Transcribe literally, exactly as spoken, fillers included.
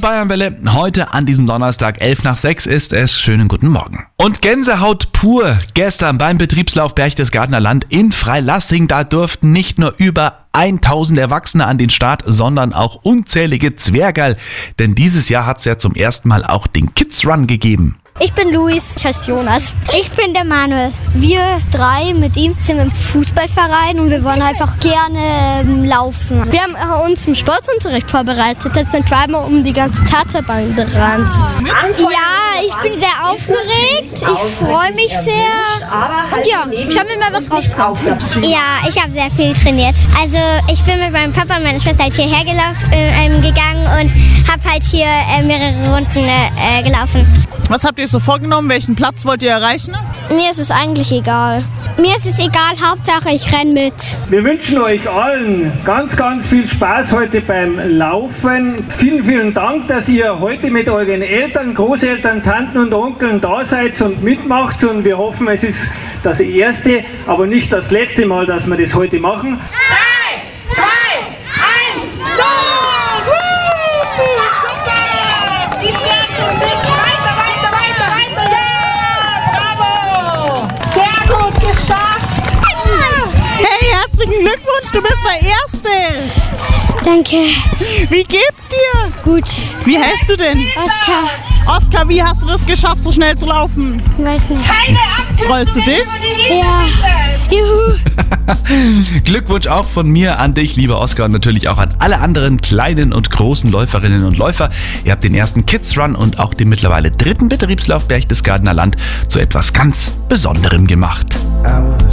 Bayernwelle. Heute an diesem Donnerstag, elf nach sechs ist es. Schönen guten Morgen. Und Gänsehaut pur. Gestern beim Betriebslauf Berchtesgadener Land in Freilassing. Da durften nicht nur über tausend Erwachsene an den Start, sondern auch unzählige Zwergerl. Denn dieses Jahr hat es ja zum ersten Mal auch den Kids Run gegeben. Ich bin Luis. Ich heiße Jonas. Ich bin der Manuel. Wir drei mit ihm sind im Fußballverein und wir wollen einfach gerne ähm, laufen. Wir haben uns im Sportunterricht vorbereitet. Jetzt sind wir um die ganze Tatabahn gerannt. Ja, ich bin sehr aufgeregt. Ich freue mich sehr. Und ja, schauen wir mal, was rauskommt. Ja, ich habe sehr viel trainiert. Also ich bin mit meinem Papa und meiner Schwester halt hierher gelaufen, äh, gegangen und habe halt hier äh, mehrere Runden äh, gelaufen. Was habt ihr so vorgenommen? Welchen Platz wollt ihr erreichen? Mir ist es eigentlich egal. Mir ist es egal, Hauptsache ich renne mit. Wir wünschen euch allen ganz, ganz viel Spaß heute beim Laufen. Vielen, vielen Dank, dass ihr heute mit euren Eltern, Großeltern, Tanten und Onkeln da seid und mitmacht. Und wir hoffen, es ist das erste, aber nicht das letzte Mal, dass wir das heute machen. drei, zwei, eins, los! Super! Die Stärken sind weiter, weiter, weiter, weiter! Ja! Bravo! Sehr gut geschafft! Hey, herzlichen Glückwunsch, du bist der Erste! Danke. Wie geht's dir? Gut. Wie heißt du denn? Oskar. Oskar, wie hast du das geschafft, so schnell zu laufen? Weiß nicht. Keine Abkürzungen. Freust du dich? Ja. Juhu. Glückwunsch auch von mir an dich, lieber Oskar, und natürlich auch an alle anderen kleinen und großen Läuferinnen und Läufer. Ihr habt den ersten Kids Run und auch den mittlerweile dritten Betriebslauf Berchtesgadener Land zu etwas ganz Besonderem gemacht.